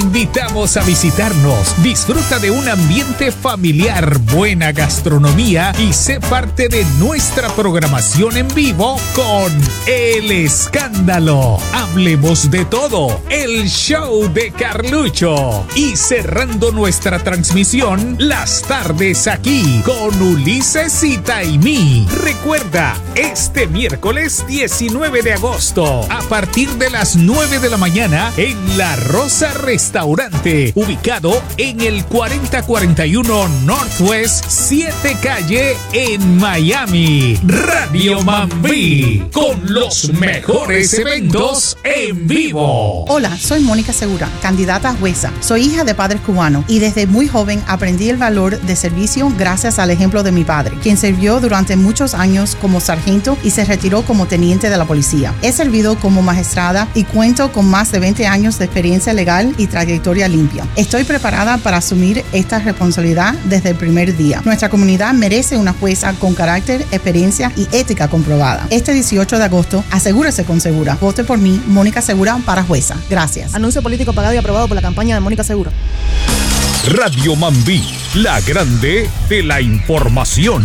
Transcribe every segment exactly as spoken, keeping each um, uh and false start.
invitamos a visitarnos. Disfruta de un ambiente familiar, buena gastronomía y sé parte de nuestra programación en vivo con El Escándalo. Hablemos de todo, el show de Carlucho. Y cerrando nuestra transmisión, las tardes aquí con Ulises y Taimí. Recuerda, este miércoles diecinueve de agosto, a partir de las nueve de la mañana, en La Rosa Restaurante, ubicado en el cuarenta cuarenta y uno Northwest siete Calle en Miami. Radio Mambí, con los mejores eventos en vivo. Hola, soy Mónica Segura, candidata a jueza. Soy hija de padres cubanos y desde muy joven aprendí el valor de servicio gracias al ejemplo de mi padre, quien sirvió durante muchos años como sargento y se retiró como teniente de la policía. He servido como magistrada y cuento con más de veinte años de experiencia legal y trayectoria limpia. Estoy preparada para asumir esta responsabilidad desde el primer día. Nuestra comunidad merece una jueza con carácter, experiencia y ética comprobada. Este dieciocho de agosto, asegúrese con Segura. Vote por mí, Mónica Segura, para jueza. Gracias. Anuncio político pagado y aprobado por la campaña de Mónica Segura. Radio Mambí, la grande de la información.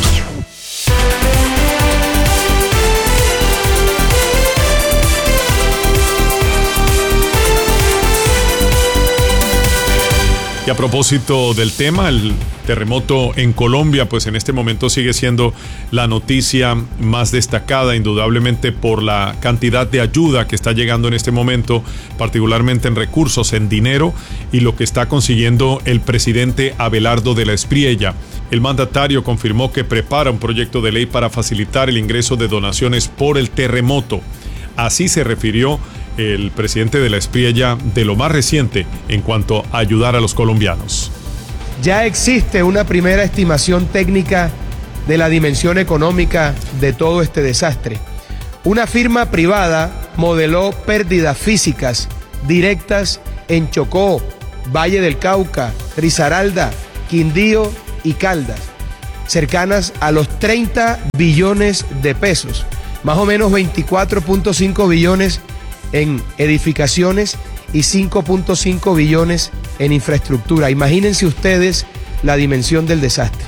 Y a propósito del tema, el terremoto en Colombia, pues en este momento sigue siendo la noticia más destacada, indudablemente por la cantidad de ayuda que está llegando en este momento, particularmente en recursos, en dinero, y lo que está consiguiendo el presidente Abelardo de la Espriella. El mandatario confirmó que prepara un proyecto de ley para facilitar el ingreso de donaciones por el terremoto. Así se refirió el presidente de la Espriella de lo más reciente en cuanto a ayudar a los colombianos. Ya existe una primera estimación técnica de la dimensión económica de todo este desastre. Una firma privada modeló pérdidas físicas directas en Chocó, Valle del Cauca, Risaralda, Quindío y Caldas, cercanas a los treinta billones de pesos, más o menos veinticuatro punto cinco billones en edificaciones y cinco punto cinco billones en infraestructura. Imagínense ustedes la dimensión del desastre.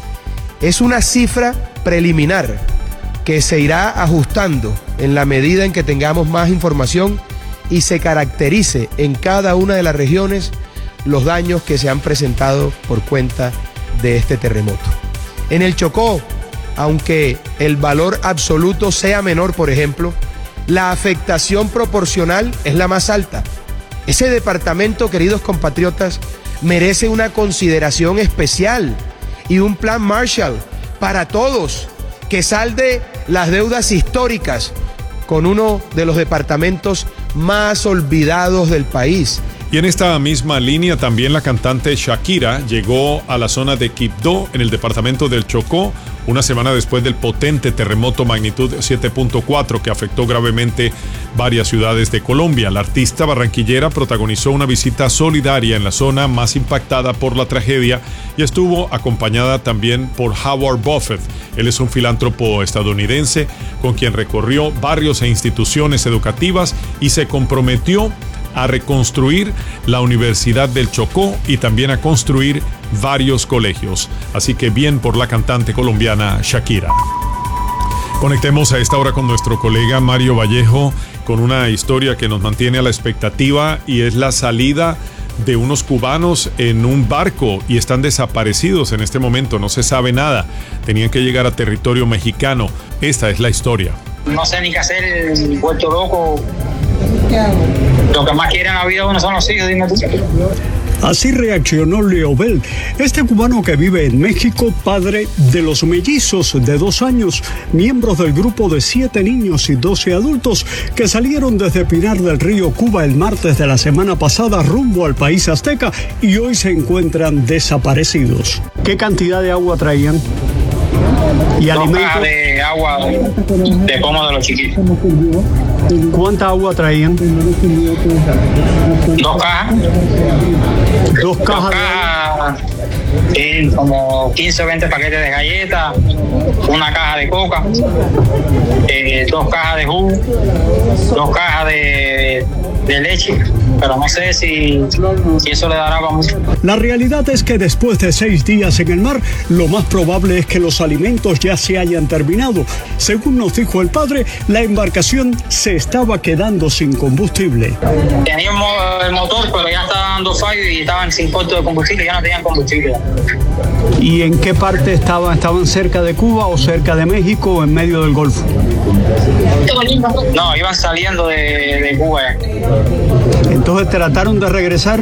Es una cifra preliminar que se irá ajustando en la medida en que tengamos más información y se caracterice en cada una de las regiones los daños que se han presentado por cuenta de este terremoto. En el Chocó, aunque el valor absoluto sea menor, por ejemplo, la afectación proporcional es la más alta. Ese departamento, queridos compatriotas, merece una consideración especial y un plan Marshall para todos que salde las deudas históricas con uno de los departamentos más olvidados del país. Y en esta misma línea también la cantante Shakira llegó a la zona de Quibdó, en el departamento del Chocó, una semana después del potente terremoto magnitud siete punto cuatro que afectó gravemente varias ciudades de Colombia. La artista barranquillera protagonizó una visita solidaria en la zona más impactada por la tragedia y estuvo acompañada también por Howard Buffett. Él es un filántropo estadounidense con quien recorrió barrios e instituciones educativas y se comprometió a reconstruir la Universidad del Chocó y también a construir varios colegios. Así que bien por la cantante colombiana Shakira. Conectemos a esta hora con nuestro colega Mario Vallejo con una historia que nos mantiene a la expectativa y es la salida de unos cubanos en un barco y están desaparecidos en este momento, no se sabe nada. Tenían que llegar a territorio mexicano. Esta es la historia. No sé ni qué hacer, vuelto loco. Lo que más quieren en la vida uno son los hijos, dime tú. Así reaccionó Leobel, este cubano que vive en México, padre de los mellizos de dos años, miembros del grupo de siete niños y doce adultos que salieron desde Pinar del Río, Cuba, el martes de la semana pasada rumbo al país azteca y hoy se encuentran desaparecidos. ¿Qué cantidad de agua traían? ¿Y Dos alimentos? cajas de agua de pomo de los chiquitos. ¿Cuánta agua traían? Dos cajas. Dos cajas. Dos cajas, sí, como quince o veinte paquetes de galletas, una caja de coca, eh, dos cajas de jugo, dos cajas de, de leche pero no sé si, si eso le dará para mucho. La realidad es que después de seis días en el mar, lo más probable es que los alimentos ya se hayan terminado. Según nos dijo el padre, la embarcación se estaba quedando sin combustible. Teníamos el motor, pero ya estaba dando fallo y estaban sin corto de combustible, ya no tenían combustible. ¿Y en qué parte estaban? ¿Estaban cerca de Cuba o cerca de México o en medio del Golfo? No, iban saliendo de, de Cuba. Entonces, ¿trataron de regresar?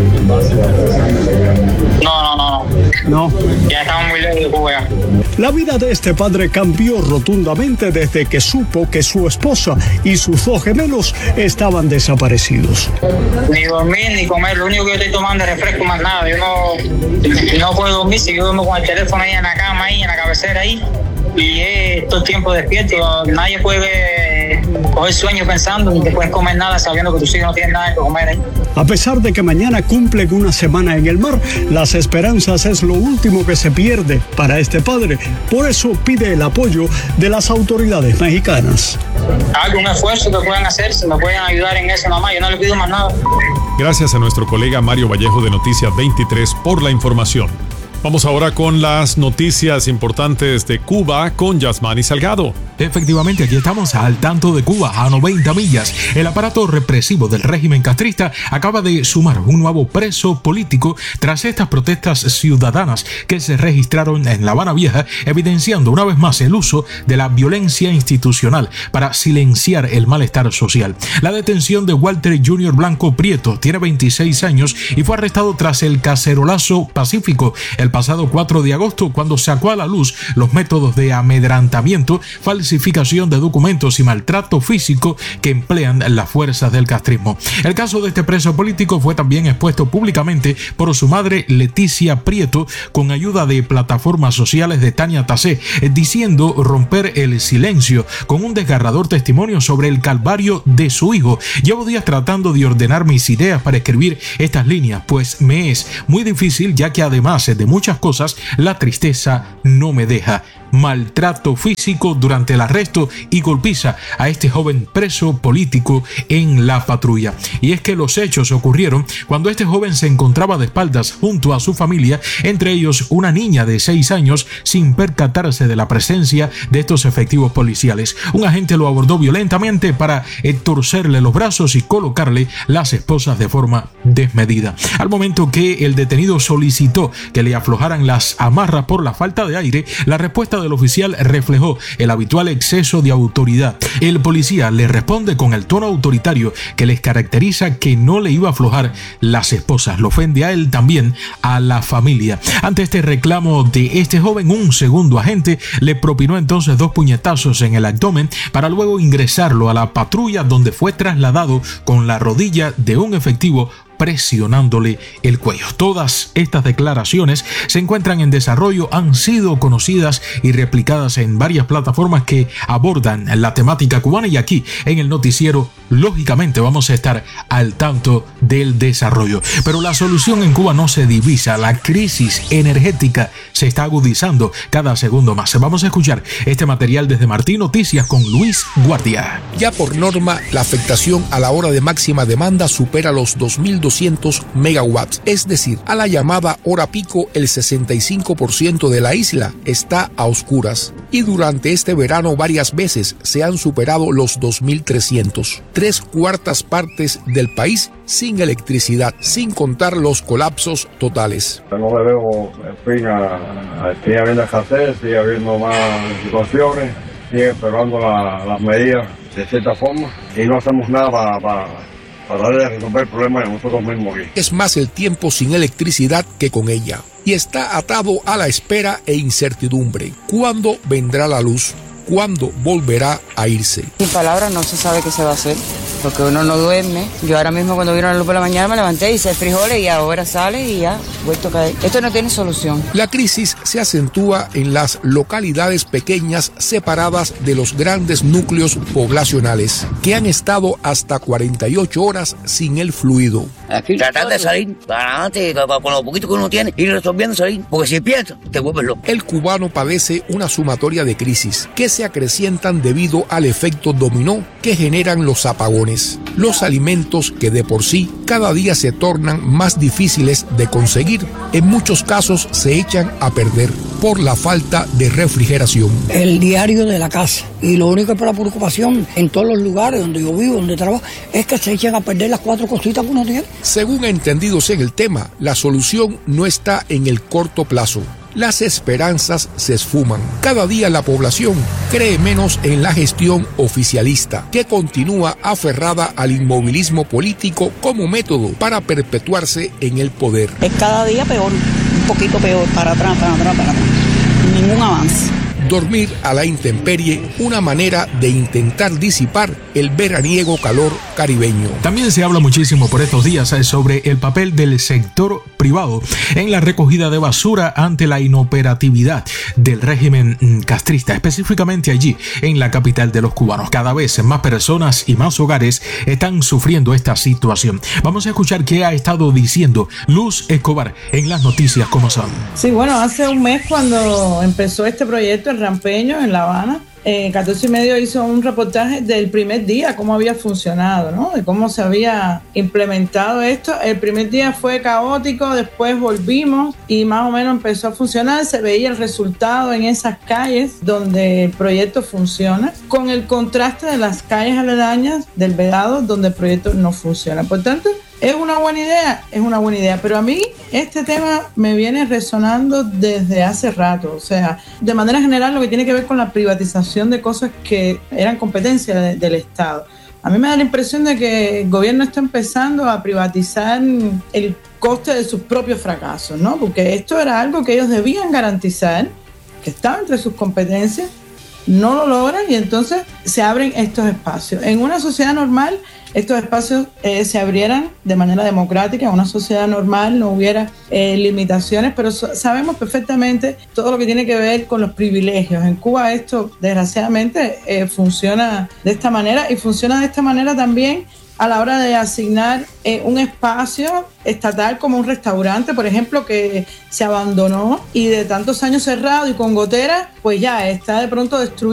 No, no, no, no. No. Ya estaban muy lejos de Cuba ya. La vida de este padre cambió rotundamente desde que supo que su esposa y sus dos gemelos estaban desaparecidos. Ni dormir ni comer, lo único que yo estoy tomando es refresco, más nada. Yo no, no puedo dormir si yo duermo con el teléfono ahí en la cama, ahí en la cabecera ahí. Y es todo el tiempo despierto. Nadie puede coger sueño pensando, ni te puedes comer nada sabiendo que tus hijos no tienen nada que comer ahí. A pesar de que mañana cumplen una semana en el mar, las esperanzas es lo último que se pierde para este padre. Por eso pide el apoyo de las autoridades mexicanas. Algún esfuerzo que puedan hacer, si me pueden ayudar en eso nomás, yo no le pido más nada. Gracias a nuestro colega Mario Vallejo de Noticias veintitrés por la información. Vamos ahora con las noticias importantes de Cuba con Yasmani Salgado. Efectivamente, aquí estamos al tanto de Cuba a noventa millas. El aparato represivo del régimen castrista acaba de sumar un nuevo preso político tras estas protestas ciudadanas que se registraron en La Habana Vieja, evidenciando una vez más el uso de la violencia institucional para silenciar el malestar social. La detención de Walter junior Blanco Prieto tiene veintiséis años y fue arrestado tras el cacerolazo pacífico el pasado cuatro de agosto, cuando sacó a la luz los métodos de amedrantamiento, falsificación de documentos y maltrato físico que emplean las fuerzas del castrismo. El caso de este preso político fue también expuesto públicamente por su madre Leticia Prieto, con ayuda de plataformas sociales de Tania Tassé, diciendo romper el silencio con un desgarrador testimonio sobre el calvario de su hijo. Llevo días tratando de ordenar mis ideas para escribir estas líneas, pues me es muy difícil, ya que además de muchas cosas, la tristeza no me deja. Maltrato físico durante el arresto y golpiza a este joven preso político en la patrulla. Y es que los hechos ocurrieron cuando este joven se encontraba de espaldas junto a su familia, entre ellos una niña de seis años, sin percatarse de la presencia de estos efectivos policiales. Un agente lo abordó violentamente para torcerle los brazos y colocarle las esposas de forma desmedida. Al momento que el detenido solicitó que le aflojaran las amarras por la falta de aire, la respuesta del oficial reflejó el habitual exceso de autoridad. El policía le responde con el tono autoritario que les caracteriza, que no le iba a aflojar las esposas. Lo ofende a él, también a la familia. Ante este reclamo de este joven, un segundo agente le propinó entonces dos puñetazos en el abdomen para luego ingresarlo a la patrulla, donde fue trasladado con la rodilla de un efectivo presionándole el cuello. Todas estas declaraciones se encuentran en desarrollo, han sido conocidas y replicadas en varias plataformas que abordan la temática cubana, y aquí en el noticiero lógicamente vamos a estar al tanto del desarrollo. Pero la solución en Cuba no se divisa, la crisis energética se está agudizando cada segundo más. Vamos a escuchar este material desde Martín Noticias con Luis Guardia. Ya por norma, la afectación a la hora de máxima demanda supera los dos mil doscientos megawatts, es decir, a la llamada hora pico el sesenta y cinco por ciento de la isla está a oscuras, y durante este verano varias veces se han superado los dos mil trescientos. Tres cuartas partes del país sin electricidad, sin contar los colapsos totales. No le veo fin a, a sigue habiendo escasez, sigue habiendo más situaciones, sigue esperando la, las medidas de cierta forma, y no hacemos nada para... para para resolver el problema de nosotros mismos aquí. Es más el tiempo sin electricidad que con ella, y está atado a la espera e incertidumbre. ¿Cuándo vendrá la luz? ¿Cuándo volverá a irse? Sin palabras, no se sabe qué se va a hacer, porque uno no duerme. Yo ahora mismo, cuando vieron la luz por la mañana, me levanté y hice frijoles, y ahora sale y ya vuelto a caer. Esto no tiene solución. La crisis se acentúa en las localidades pequeñas separadas de los grandes núcleos poblacionales, que han estado hasta cuarenta y ocho horas sin el fluido. Aquí tratar de salir para adelante con lo poquito que uno tiene, ir resolviendo salir, porque si piensas, te vuelves loco. El cubano padece una sumatoria de crisis que se acrecientan debido al efecto dominó que generan los apagones. poblaciones. Los alimentos que de por sí cada día se tornan más difíciles de conseguir, en muchos casos se echan a perder por la falta de refrigeración. El diario de la casa, y lo único que es la preocupación en todos los lugares donde yo vivo, donde trabajo, es que se echan a perder las cuatro cositas que uno tiene. Según entendidos en el tema, la solución no está en el corto plazo. Las esperanzas se esfuman. Cada día la población cree menos en la gestión oficialista, que continúa aferrada al inmovilismo político como método para perpetuarse en el poder. Es cada día peor, un poquito peor, para atrás, para atrás, para atrás. Ningún avance. Dormir a la intemperie, una manera de intentar disipar el veraniego calor caribeño. También se habla muchísimo por estos días sobre el papel del sector privado en la recogida de basura ante la inoperatividad del régimen castrista, específicamente allí en la capital de los cubanos. Cada vez más personas y más hogares están sufriendo esta situación. Vamos a escuchar qué ha estado diciendo Luz Escobar en las noticias como son. Sí, bueno, hace un mes cuando empezó este proyecto, el Rampeño, en La Habana, eh, catorce y medio hizo un reportaje del primer día, cómo había funcionado, ¿no? De cómo se había implementado esto. El primer día fue caótico, después volvimos y más o menos empezó a funcionar. Se veía el resultado en esas calles donde el proyecto funciona, con el contraste de las calles aledañas del Vedado, donde el proyecto no funciona. Por tanto, ¿es una buena idea? Es una buena idea, pero a mí este tema me viene resonando desde hace rato. O sea, de manera general, lo que tiene que ver con la privatización de cosas que eran competencia de, del Estado. A mí me da la impresión de que el gobierno está empezando a privatizar el coste de sus propios fracasos, ¿no? Porque esto era algo que ellos debían garantizar, que estaba entre sus competencias, no lo logran y entonces se abren estos espacios. En una sociedad normal, estos espacios eh, se abrieran de manera democrática. En una sociedad normal no hubiera eh, limitaciones, pero so- sabemos perfectamente todo lo que tiene que ver con los privilegios. En Cuba esto, desgraciadamente, eh, funciona de esta manera y funciona de esta manera también a la hora de asignar eh, un espacio estatal como un restaurante, por ejemplo, que se abandonó y de tantos años cerrado y con goteras, pues ya está de pronto destruido.